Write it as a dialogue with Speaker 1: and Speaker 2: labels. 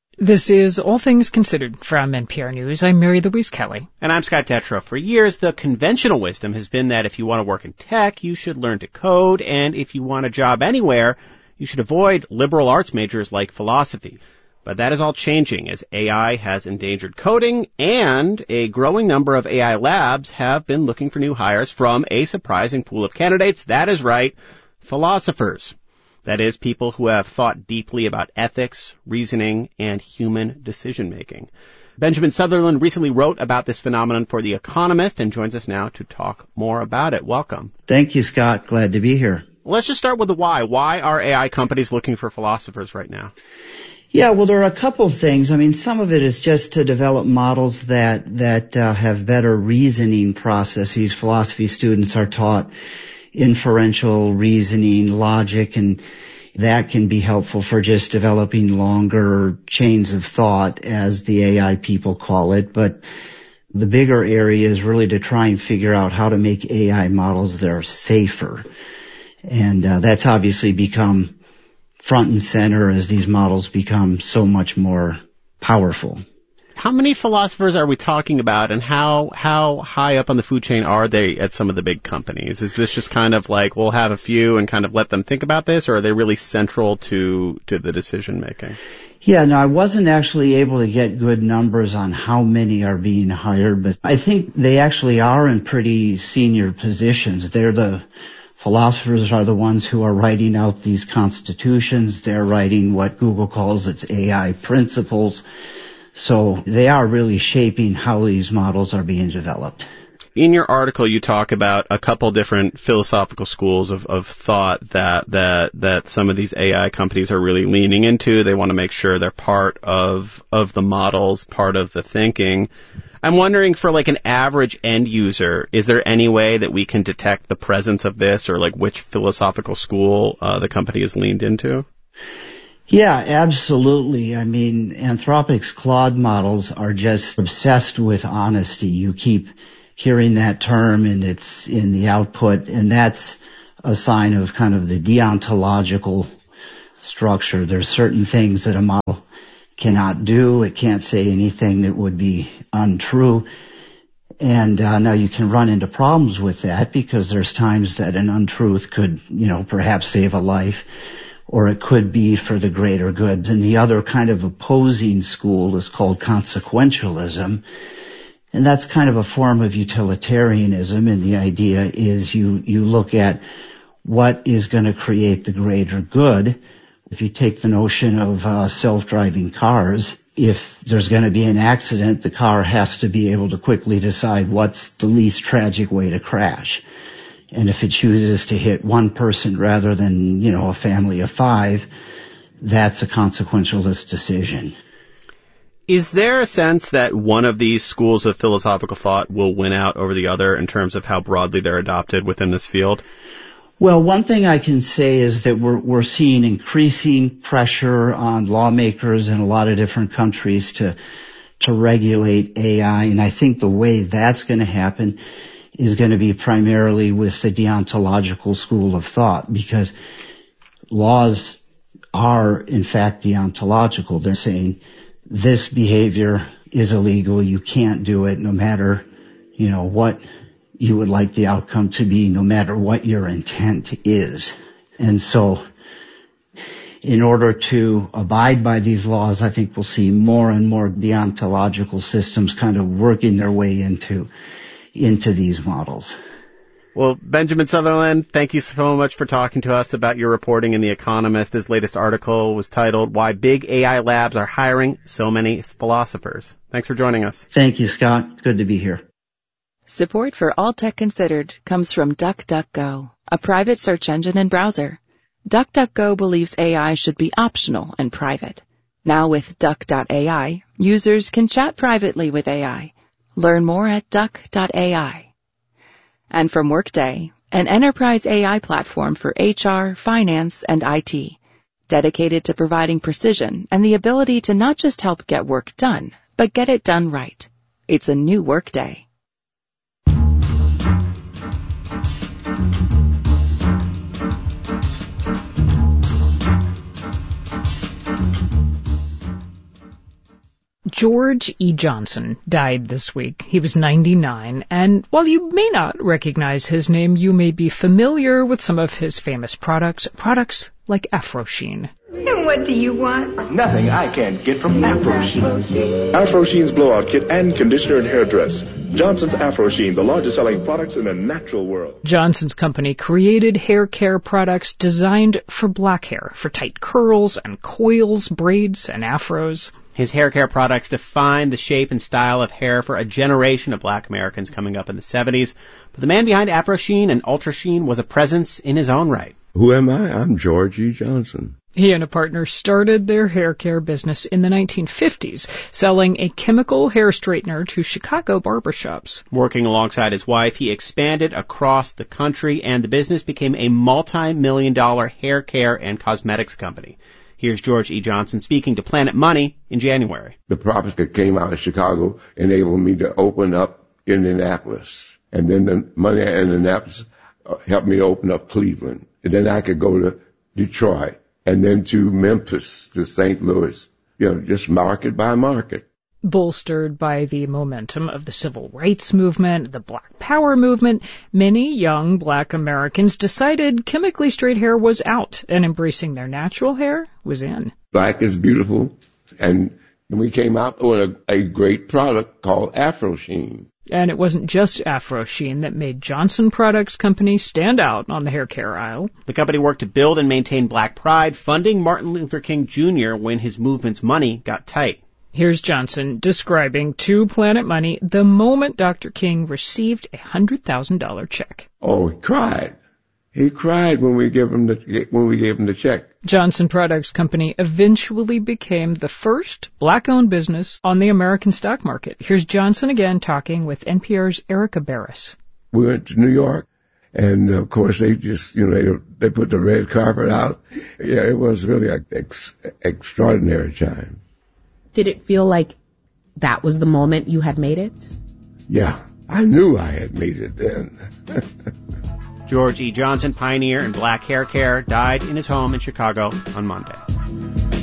Speaker 1: This is All Things Considered from NPR News. I'm Mary Louise Kelly.
Speaker 2: And I'm Scott Detrow. For years, the conventional wisdom has been that if you want to work in tech, you should learn to code, and if you want a job anywhere, you should avoid liberal arts majors like philosophy. But that is all changing as AI has endangered coding, and a growing number of AI labs have been looking for new hires from a surprising pool of candidates. That is right, philosophers. That is, people who have thought deeply about ethics, reasoning, and human decision-making. Benjamin Sutherland recently wrote about this phenomenon for The Economist and joins us now to talk more about it. Welcome.
Speaker 3: Thank you, Scott. Glad to be here.
Speaker 2: Let's just start with the why. Why are AI companies looking for philosophers right now?
Speaker 3: Yeah, well, there are a couple of things. I mean, some of it is just to develop models that have better reasoning processes. Philosophy students are taught inferential reasoning, logic, and that can be helpful for just developing longer chains of thought, as the AI people call it. But the bigger area is really to try and figure out how to make AI models that are safer. And that's obviously become front and center as these models become so much more powerful.
Speaker 2: How many philosophers are we talking about, and how high up on the food chain are they at some of the big companies? Is this just kind of like we'll have a few and kind of let them think about this, or are they really central to the decision making?
Speaker 3: Yeah, no, I wasn't actually able to get good numbers on how many are being hired, but I think they actually are in pretty senior positions. Philosophers are the ones who are writing out these constitutions. They're writing what Google calls its AI principles. So they are really shaping how these models are being developed.
Speaker 2: In your article, you talk about a couple different philosophical schools of thought that some of these AI companies are really leaning into. They want to make sure they're part of the models, part of the thinking. I'm wondering, for like an average end user, is there any way that we can detect the presence of this, or like which philosophical school the company has leaned into?
Speaker 3: Yeah, absolutely. I mean, Anthropic's Claude models are just obsessed with honesty. You keep hearing that term, and it's in the output, and that's a sign of kind of the deontological structure. There's certain things that a model cannot do. It can't say anything that would be untrue. And now you can run into problems with that, because there's times that an untruth could, perhaps save a life, or it could be for the greater goods. And the other kind of opposing school is called consequentialism. And that's kind of a form of utilitarianism. And the idea is you look at what is going to create the greater good. If you take the notion of self-driving cars, if there's going to be an accident, the car has to be able to quickly decide what's the least tragic way to crash. And if it chooses to hit one person rather than, a family of 5, that's a consequentialist decision.
Speaker 2: Is there a sense that one of these schools of philosophical thought will win out over the other in terms of how broadly they're adopted within this field?
Speaker 3: Well, one thing I can say is that we're seeing increasing pressure on lawmakers in a lot of different countries to regulate AI. And I think the way that's going to happen is going to be primarily with the deontological school of thought, because laws are, in fact, deontological. They're saying this behavior is illegal. You can't do it no matter, what you would like the outcome to be, no matter what your intent is. And so in order to abide by these laws, I think we'll see more and more deontological systems kind of working their way into these models.
Speaker 2: Well, Benjamin Sutherland, thank you so much for talking to us about your reporting in The Economist. This latest article was titled, Why Big AI Labs Are Hiring So Many Philosophers. Thanks for joining us.
Speaker 3: Thank you, Scott. Good to be here.
Speaker 4: Support for All Tech Considered comes from DuckDuckGo, a private search engine and browser. DuckDuckGo believes AI should be optional and private. Now with Duck.ai, users can chat privately with AI. Learn more at Duck.ai. And from Workday, an enterprise AI platform for HR, finance, and IT, dedicated to providing precision and the ability to not just help get work done, but get it done right. It's a new Workday.
Speaker 1: George E. Johnson died this week. He was 99, and while you may not recognize his name, you may be familiar with some of his famous products like AfroSheen.
Speaker 5: And what do you want?
Speaker 6: Nothing I can't get from AfroSheen. AfroSheen's blowout kit and conditioner and hairdress. Johnson's AfroSheen, the largest selling products in the natural world.
Speaker 1: Johnson's company created hair care products designed for black hair, for tight curls and coils, braids, and afros.
Speaker 2: His hair care products defined the shape and style of hair for a generation of black Americans coming up in the 70s. But the man behind AfroSheen and UltraSheen was a presence in his own right.
Speaker 7: Who am I? I'm George E. Johnson.
Speaker 1: He and a partner started their hair care business in the 1950s, selling a chemical hair straightener to Chicago barbershops.
Speaker 2: Working alongside his wife, he expanded across the country, and the business became a multi-million-dollar hair care and cosmetics company. Here's George E. Johnson speaking to Planet Money in January.
Speaker 7: The profits that came out of Chicago enabled me to open up Indianapolis. And then the money in Indianapolis helped me to open up Cleveland. And then I could go to Detroit and then to Memphis, to St. Louis, just market by market.
Speaker 1: Bolstered by the momentum of the civil rights movement, the Black Power movement, many young black Americans decided chemically straight hair was out and embracing their natural hair was in.
Speaker 7: Black is beautiful, and we came out with a great product called AfroSheen.
Speaker 1: And it wasn't just AfroSheen that made Johnson Products Company stand out on the hair care aisle.
Speaker 2: The company worked to build and maintain Black pride, funding Martin Luther King Jr. when his movement's money got tight.
Speaker 1: Here's Johnson describing to Planet Money the moment Dr. King received a $100,000 check.
Speaker 7: Oh, he cried. He cried when we gave him the check.
Speaker 1: Johnson Products Company eventually became the first black-owned business on the American stock market. Here's Johnson again talking with NPR's Erica Barris.
Speaker 7: We went to New York, and of course they just, they put the red carpet out. Yeah, it was really an extraordinary time.
Speaker 8: Did it feel like that was the moment you had made it?
Speaker 7: Yeah, I knew I had made it then.
Speaker 2: George E. Johnson, pioneer in black hair care, died in his home in Chicago on Monday.